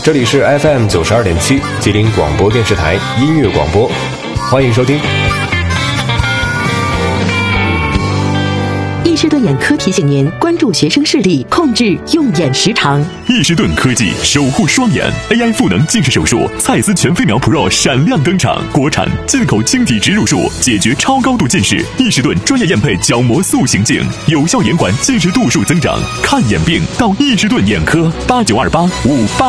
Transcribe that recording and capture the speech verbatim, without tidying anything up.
这里是 F M 九十二点七吉林广播电视台音乐广播，欢迎收听。 易士顿眼科提醒您关注学生视力，控制用眼时长。 易士顿科技守护双眼 A I 赋能近视手术，蔡司全飞秒 Pro 闪亮登场，国产进口晶体植入术，解决超高度近视。易士顿专业验配角膜塑形镜，有效延缓近视度数增长。看眼病到易士顿眼科，八九二八五八。